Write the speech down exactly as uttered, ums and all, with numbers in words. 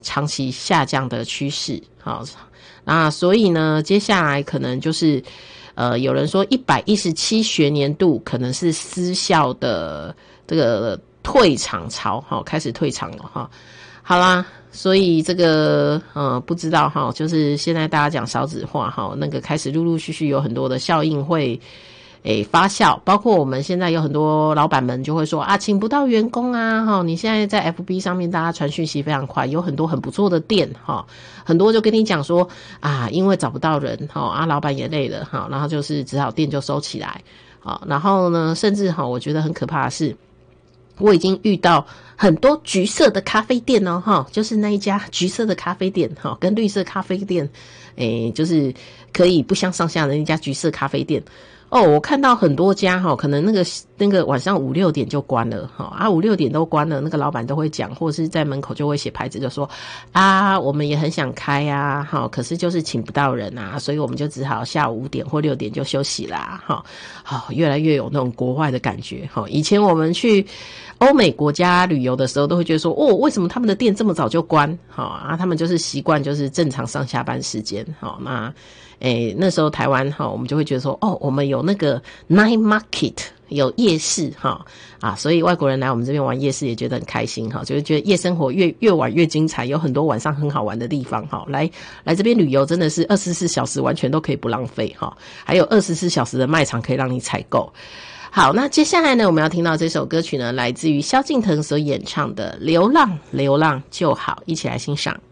长期下降的趋势。好，那所以呢，接下来可能就是呃，有人说一百一十七学年度可能是私校的这个退场潮，哈，开始退场了哈。好啦，所以这个呃，不知道哈，就是现在大家讲少子化哈，那个开始陆陆续续有很多的效应会诶发酵，包括我们现在有很多老板们就会说啊，请不到员工啊，哈，你现在在 F B 上面大家传讯息非常快，有很多很不错的店哈，很多就跟你讲说啊，因为找不到人哈，啊，老板也累了哈，然后就是只好店就收起来，好，然后呢，甚至哈，我觉得很可怕的是，我已经遇到很多橘色的咖啡店哦，哈，就是那一家橘色的咖啡店哈，跟绿色咖啡店，诶，就是可以不相上下的那家橘色咖啡店。哦，我看到很多家哈，可能那个那个晚上五六点就关了哈，啊五六点都关了，那个老板都会讲，或者是在门口就会写牌子，就说啊，我们也很想开啊，哈，可是就是请不到人啊，所以我们就只好下午五点或六点就休息啦，哈，好，越来越有那种国外的感觉哈。以前我们去欧美国家旅游的时候，都会觉得说，哦，为什么他们的店这么早就关？哈啊，他们就是习惯就是正常上下班时间，好那。诶，那时候台湾哈，我们就会觉得说，哦，我们有那个 night market， 有夜市哈啊，所以外国人来我们这边玩夜市也觉得很开心哈，就是觉得夜生活越越晚越精彩，有很多晚上很好玩的地方哈。来来这边旅游真的是二十四小时完全都可以不浪费哈，还有二十四小时的卖场可以让你采购。好，那接下来呢，我们要听到这首歌曲呢，来自于萧敬腾所演唱的《流浪流浪就好》，一起来欣赏。